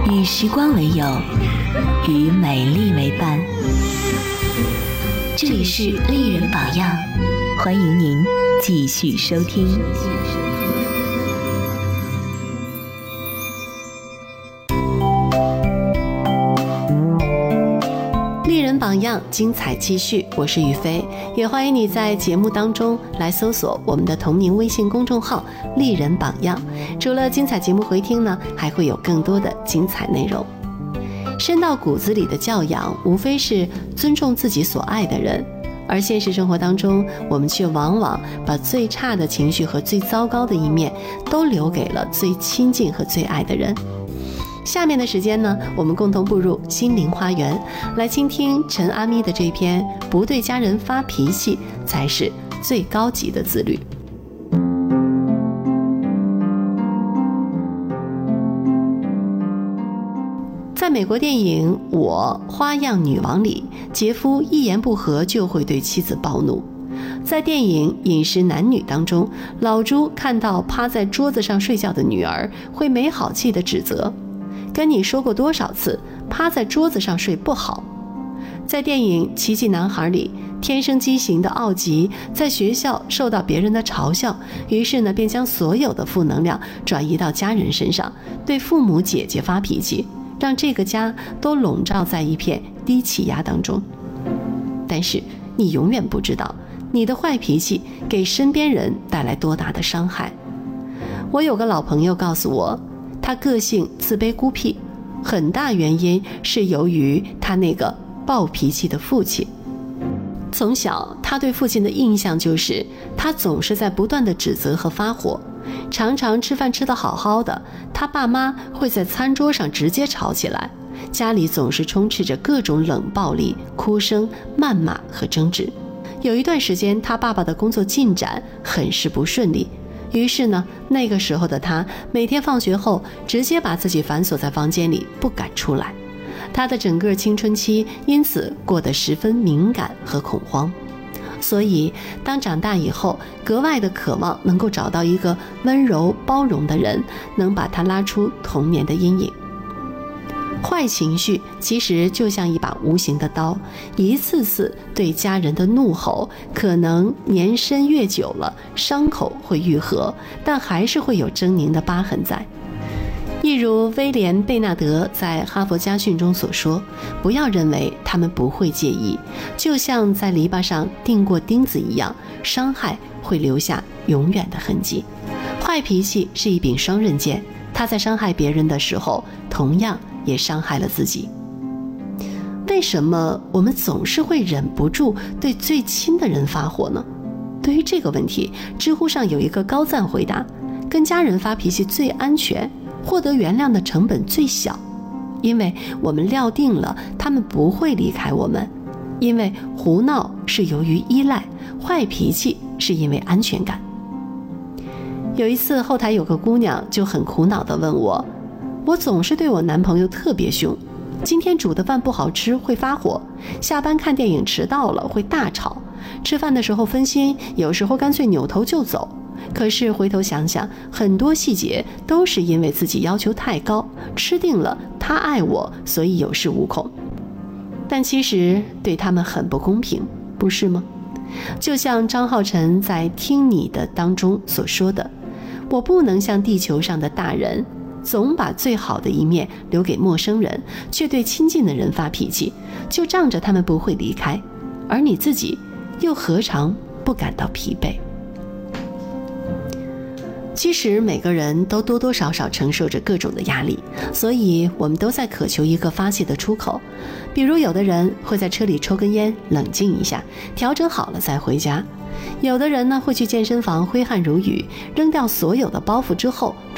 与时光为友，与美丽为伴。这里是丽人榜样，欢迎您继续收听。 丽人榜样，精彩继续，我是雨飞，也欢迎你在节目当中来搜索我们的同名微信公众号丽人榜样。除了精彩节目回听呢，还会有更多的精彩内容。深到骨子里的教养，无非是尊重自己所爱的人，而现实生活当中，我们却往往把最差的情绪和最糟糕的一面都留给了最亲近和最爱的人。下面的时间呢，我们共同步入心灵花园，来倾听陈阿咪的这篇不对家人发脾气才是最高级的自律。在美国电影《我花样女王》里，杰夫一言不合就会对妻子暴怒。在电影《饮食男女》当中，老朱看到趴在桌子上睡觉的女儿，会没好气地指责，跟你说过多少次趴在桌子上睡不好。在电影《奇迹男孩》里，天生畸形的奥吉在学校受到别人的嘲笑，于是呢便将所有的负能量转移到家人身上，对父母姐姐发脾气，让这个家都笼罩在一片低气压当中。但是你永远不知道，你的坏脾气给身边人带来多大的伤害。我有个老朋友告诉我，他个性自卑孤僻，很大原因是由于他那个暴脾气的父亲。从小他对父亲的印象就是他总是在不断的指责和发火，常常吃饭吃得好好的，他爸妈会在餐桌上直接吵起来，家里总是充斥着各种冷暴力、哭声、谩骂和争执。有一段时间他爸爸的工作进展很是不顺利，于是呢，那个时候的他每天放学后直接把自己反锁在房间里，不敢出来。他的整个青春期因此过得十分敏感和恐慌，所以当长大以后，格外的渴望能够找到一个温柔包容的人，能把他拉出童年的阴影。坏情绪其实就像一把无形的刀，一次次对家人的怒吼，可能年深越久了，伤口会愈合，但还是会有狰狞的疤痕在。一如威廉·贝纳德在哈佛家训中所说，不要认为他们不会介意，就像在篱笆上钉过钉子一样，伤害会留下永远的痕迹。坏脾气是一柄双刃剑，他在伤害别人的时候，同样也伤害了自己。为什么我们总是会忍不住对最亲的人发火呢？对于这个问题，知乎上有一个高赞回答：跟家人发脾气最安全，获得原谅的成本最小，因为我们料定了他们不会离开我们，因为胡闹是由于依赖，坏脾气是因为安全感。有一次后台有个姑娘就很苦恼地问我，我总是对我男朋友特别凶，今天煮的饭不好吃会发火，下班看电影迟到了会大吵，吃饭的时候分心，有时候干脆扭头就走。可是回头想想，很多细节都是因为自己要求太高，吃定了他爱我，所以有恃无恐。但其实对他们很不公平，不是吗？就像张浩晨在《听你的》当中所说的，我不能像地球上的大人，总把最好的一面留给陌生人，却对亲近的人发脾气，就仗着他们不会离开，而你自己又何尝不感到疲惫？其实每个人都多多少少承受着各种的压力，所以我们都在渴求一个发泄的出口。比如有的人会在车里抽根烟，冷静一下，调整好了再回家；有的人呢会去健身房挥汗如雨，扔掉所有的包袱之后